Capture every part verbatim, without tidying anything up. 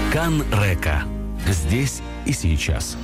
Кан Река. Здесь и сейчас.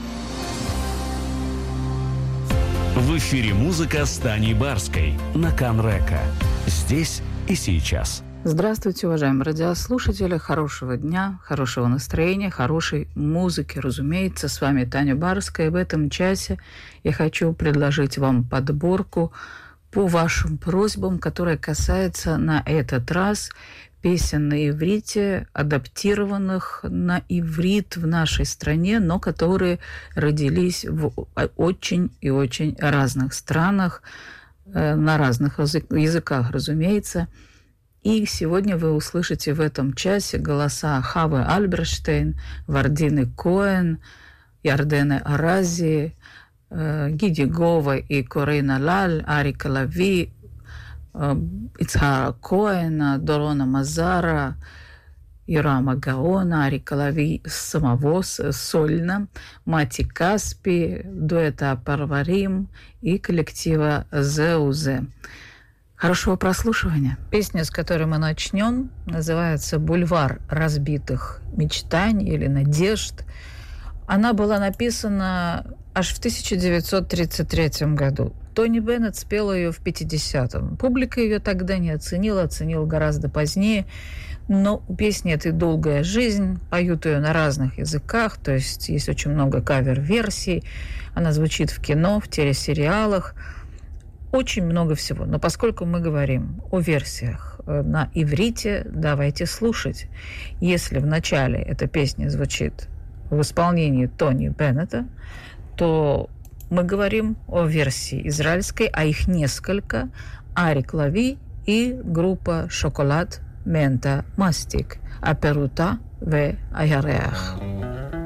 В эфире музыка с Таней Барской на Кан Река. Здесь и сейчас. Здравствуйте, уважаемые радиослушатели. Хорошего дня, хорошего настроения, хорошей музыки, разумеется. С вами Таня Барская. В этом часе я хочу предложить вам подборку по вашим просьбам, которая касается на этот раз песен на иврите, адаптированных на иврит в нашей стране, но которые родились в очень и очень разных странах, на разных языках, разумеется. И сегодня вы услышите в этом часе голоса Хавы Альберштейн, Вардины Коэн, Ярдены Арази, Гиди Гова и Корейна Лаль, Арика Лави, Ицхара Коэна, Дорона Мазара, Ирама Гаона, Арика Лави самого сольно, Мати Каспи, дуэта Парварим и коллектива Зеузе. Хорошего прослушивания. Песня, с которой мы начнем, называется «Бульвар разбитых мечтаний» или «Надежд». Она была написана аж в тысяча девятьсот тридцать третьем году. Тони Беннет спела ее в пятидесятом. Публика ее тогда не оценила, оценила гораздо позднее. Но у песни этой «Долгая жизнь», поют ее на разных языках, то есть есть очень много кавер-версий. Она звучит в кино, в телесериалах. Очень много всего. Но поскольку мы говорим о версиях на иврите, давайте слушать. Если в начале эта песня звучит в исполнении Тони Беннета, то мы говорим о версии израильской, а их несколько. Арик Лави и группа «Шоколад Мента Мастик», «Аперута ве Аяреах».